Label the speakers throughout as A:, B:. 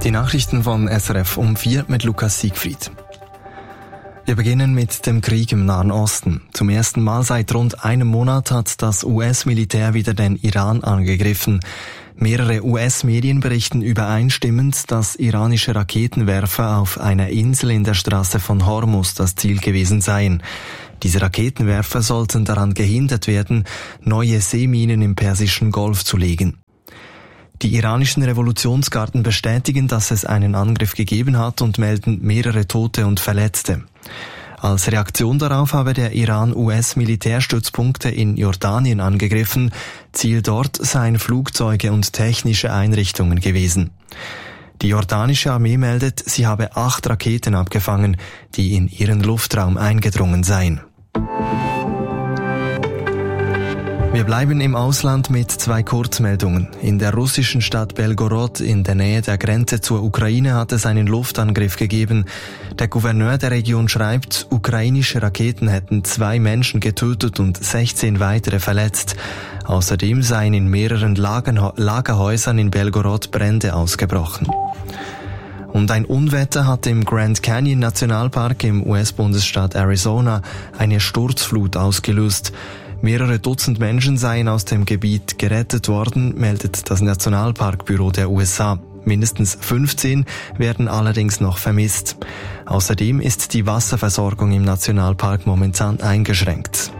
A: Die Nachrichten von SRF um 4 mit Lukas Siegfried. Wir beginnen mit dem Krieg im Nahen Osten. Zum ersten Mal seit rund einem Monat hat das US-Militär wieder den Iran angegriffen. Mehrere US-Medien berichten übereinstimmend, dass iranische Raketenwerfer auf einer Insel in der Straße von Hormuz das Ziel gewesen seien. Diese Raketenwerfer sollten daran gehindert werden, neue Seeminen im Persischen Golf zu legen. Die iranischen Revolutionsgarden bestätigen, dass es einen Angriff gegeben hat und melden mehrere Tote und Verletzte. Als Reaktion darauf habe der Iran US-Militärstützpunkte in Jordanien angegriffen. Ziel dort seien Flugzeuge und technische Einrichtungen gewesen. Die jordanische Armee meldet, sie habe 8 Raketen abgefangen, die in ihren Luftraum eingedrungen seien. Wir bleiben im Ausland mit 2 Kurzmeldungen. In der russischen Stadt Belgorod in der Nähe der Grenze zur Ukraine hat es einen Luftangriff gegeben. Der Gouverneur der Region schreibt, ukrainische Raketen hätten 2 Menschen getötet und 16 weitere verletzt. Außerdem seien in mehreren Lagerhäusern in Belgorod Brände ausgebrochen. Und ein Unwetter hat im Grand Canyon Nationalpark im US-Bundesstaat Arizona eine Sturzflut ausgelöst. Mehrere Dutzend Menschen seien aus dem Gebiet gerettet worden, meldet das Nationalparkbüro der USA. Mindestens 15 werden allerdings noch vermisst. Außerdem ist die Wasserversorgung im Nationalpark momentan eingeschränkt.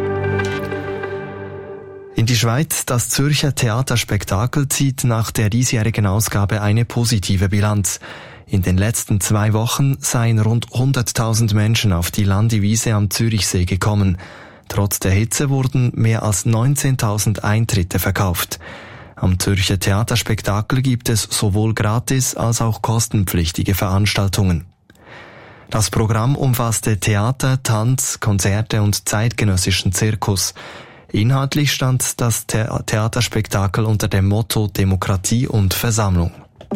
A: In die Schweiz, das Zürcher Theaterspektakel zieht nach der diesjährigen Ausgabe eine positive Bilanz. In den letzten 2 Wochen seien rund 100.000 Menschen auf die Landiwiese am Zürichsee gekommen. Trotz der Hitze wurden mehr als 19.000 Eintritte verkauft. Am Zürcher Theaterspektakel gibt es sowohl gratis als auch kostenpflichtige Veranstaltungen. Das Programm umfasste Theater, Tanz, Konzerte und zeitgenössischen Zirkus. Inhaltlich stand das Theaterspektakel unter dem Motto Demokratie und Versammlung.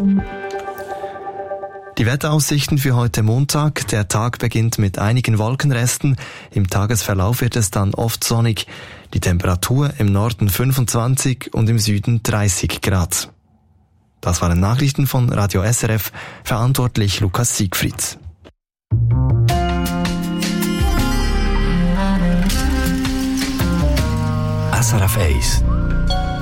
A: Die Wetteraussichten für heute Montag. Der Tag beginnt mit einigen Wolkenresten. Im Tagesverlauf wird es dann oft sonnig. Die Temperatur im Norden 25 und im Süden 30 Grad. Das waren Nachrichten von Radio SRF. Verantwortlich Lukas Siegfried.
B: SRF 1